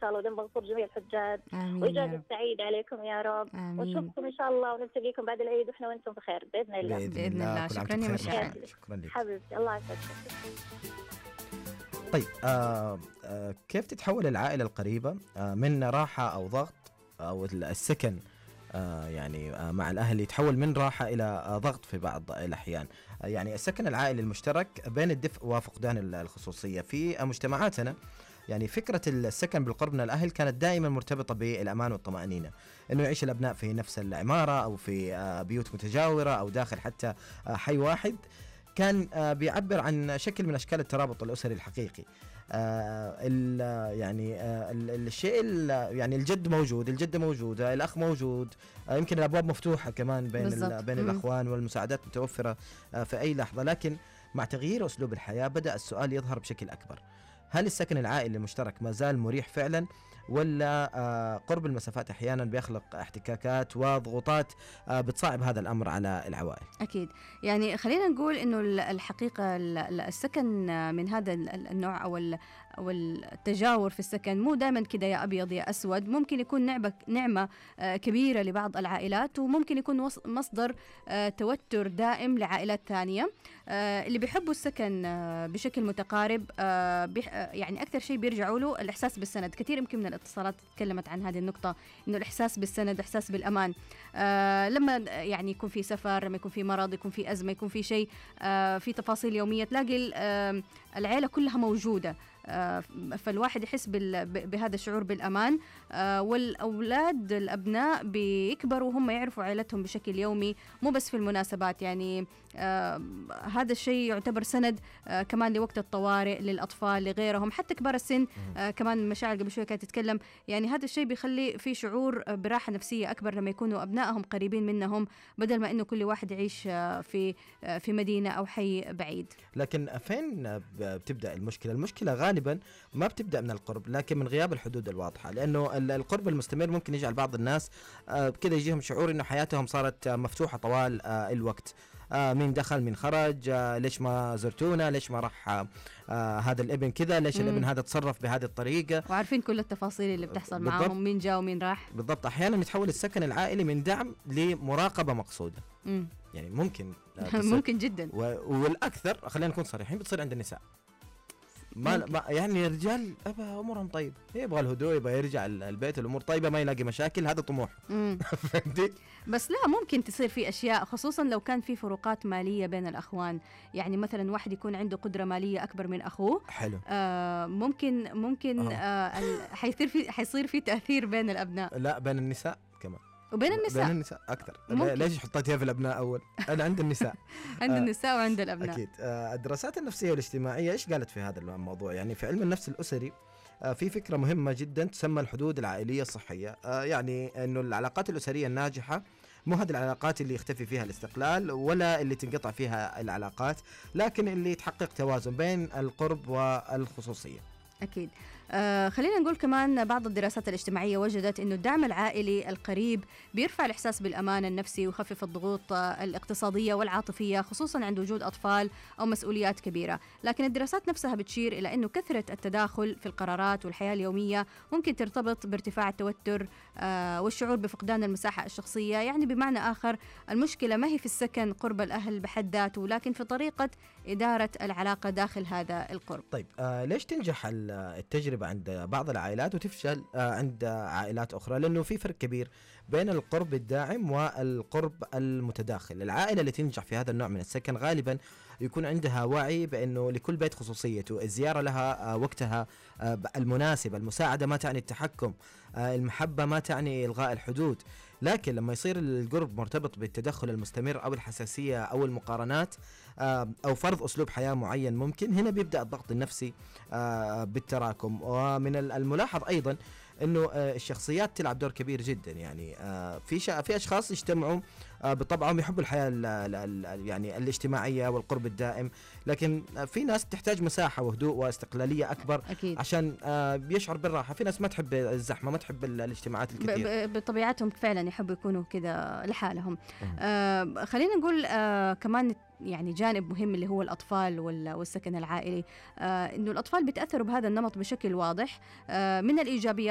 شاء الله، ودم مغفور جميع الحجاج، آمين يا وإجازة رب. سعيدة عليكم يا رب، آمين. ونشوفكم إن شاء الله ونلتقيكم بعد العيد وإحنا وأنتم بخير بإذن الله. بإذن الله. كل عام شكرا يا وأنتم بخير. مشاعر. شكرا لك. حبيبتي الله يسعدك. طيب كيف تتحول العائلة القريبة من راحة أو ضغط أو السكن يعني مع الأهل يتحول من راحة إلى ضغط في بعض الأحيان؟ يعني السكن العائلي المشترك بين الدفء وفقدان الخصوصية في مجتمعاتنا. يعني فكرة السكن بالقرب من الأهل كانت دائما مرتبطة بالأمان والطمأنينة، أنه يعيش الأبناء في نفس العمارة أو في بيوت متجاورة أو داخل حتى حي واحد. كان بيعبر عن شكل من أشكال الترابط الأسري الحقيقي. الشيء يعني الجد موجود، الجدة موجودة، الأخ موجود، يمكن الأبواب مفتوحة كمان بين الأخوان، والمساعدات متوفرة في أي لحظة. لكن مع تغيير أسلوب الحياة بدأ السؤال يظهر بشكل أكبر: هل السكن العائلي المشترك ما زال مريح فعلا، ولا قرب المسافات أحيانا بيخلق احتكاكات وضغوطات بتصعب هذا الأمر على العوائل؟ أكيد. يعني خلينا نقول إنه الحقيقة السكن من هذا النوع أو التجاور في السكن مو دائما كده يا أبيض يا أسود. ممكن يكون نعمة كبيرة لبعض العائلات، وممكن يكون مصدر توتر دائم لعائلات ثانية. اللي بيحبوا السكن بشكل متقارب يعني أكثر شيء بيرجعوا له الإحساس بالسند. كثير يمكن من الاتصالات تكلمت عن هذه النقطة، إنه الإحساس بالسند، إحساس بالأمان. لما يعني يكون في سفر، لما يكون في مرض، يكون في أزمة، يكون في شيء في تفاصيل يومية، تلاقي العائلة كلها موجودة. فالواحد يحس بهذا الشعور بالأمان. والأولاد الأبناء بيكبروا وهم يعرفوا عائلتهم بشكل يومي، مو بس في المناسبات. يعني هذا الشيء يعتبر سند كمان لوقت الطوارئ للأطفال لغيرهم، حتى كبار السن. كمان مشاعر قبل شوية كانت تتكلم، يعني هذا الشيء بيخلي في شعور براحة نفسية أكبر لما يكونوا أبنائهم قريبين منهم، بدل ما إنه كل واحد يعيش في مدينة أو حي بعيد. لكن فين بتبدأ المشكلة؟ المشكلة غالبا ما بتبدأ من القرب، لكن من غياب الحدود الواضحة. لأنه القرب المستمر ممكن يجعل بعض الناس كده يجيهم شعور إنه حياتهم صارت مفتوحة طوال الوقت. مين دخل مين خرج، ليش ما زرتونا، ليش ما راح هذا الابن كذا، ليش الابن هذا تصرف بهذه الطريقة، وعارفين كل التفاصيل اللي بتحصل معهم، مين جاء ومين راح. بالضبط. أحيانا يتحول السكن العائلي من دعم لمراقبة مقصودة. يعني ممكن ممكن جدا. والأكثر خلينا نكون صريحين بتصير عند النساء. ما يعني الرجال امورهم طيب، يبغى الهدوء، يبغى يرجع البيت الامور طيبه، ما يلاقي مشاكل، هذا طموح. فهمتي؟ بس لا، ممكن تصير في اشياء، خصوصا لو كان في فروقات ماليه بين الاخوان. يعني مثلا واحد يكون عنده قدره ماليه اكبر من اخوه، حلو. ممكن حيصير في تاثير بين الابناء. لا، بين النساء كمان، وبين النساء أكثر. ليش حطيتيها في الأبناء أول؟ أنا عند النساء. عند النساء وعند الأبناء. أكيد. الدراسات النفسية والاجتماعية إيش قالت في هذا الموضوع؟ يعني في علم النفس الأسري في فكرة مهمة جدا تسمى الحدود العائلية الصحية. يعني إنه العلاقات الأسرية الناجحة مو هذه العلاقات اللي يختفي فيها الاستقلال، ولا اللي تنقطع فيها العلاقات، لكن اللي يتحقق توازن بين القرب والخصوصية. أكيد. خلينا نقول كمان بعض الدراسات الاجتماعية وجدت أنه الدعم العائلي القريب بيرفع الإحساس بالأمان النفسي ويخفف الضغوط الاقتصادية والعاطفية، خصوصا عند وجود أطفال أو مسؤوليات كبيرة. لكن الدراسات نفسها بتشير إلى أنه كثرة التداخل في القرارات والحياة اليومية ممكن ترتبط بارتفاع التوتر والشعور بفقدان المساحة الشخصية. يعني بمعنى آخر، المشكلة ما هي في السكن قرب الأهل بحد ذاته، لكن في طريقة إدارة العلاقة داخل هذا القرب. طيب ليش تنجح التجربة عند بعض العائلات وتفشل عند عائلات أخرى؟ لأنه في فرق كبير بين القرب الداعم والقرب المتداخل. العائلة اللي تنجح في هذا النوع من السكن غالبا يكون عندها وعي بأنه لكل بيت خصوصيته، الزيارة لها وقتها المناسب، المساعدة ما تعني التحكم، المحبة ما تعني إلغاء الحدود. لكن لما يصير القرب مرتبط بالتدخل المستمر أو الحساسية أو المقارنات أو فرض أسلوب حياة معين، ممكن هنا بيبدأ الضغط النفسي بالتراكم. ومن الملاحظ أيضا أنه الشخصيات تلعب دور كبير جدا. يعني في أشخاص يجتمعوا بطبعهم يحبوا الحياة يعني الاجتماعية والقرب الدائم، لكن في ناس تحتاج مساحة وهدوء واستقلالية أكبر. أكيد. عشان يشعر بالراحة. في ناس ما تحب الزحمة، ما تحب الاجتماعات الكثير، بطبيعتهم فعلا يحبوا يكونوا كده لحالهم. خلينا نقول كمان يعني جانب مهم اللي هو الأطفال والسكن العائلي. إنه الأطفال بيتأثروا بهذا النمط بشكل واضح. من الإيجابيات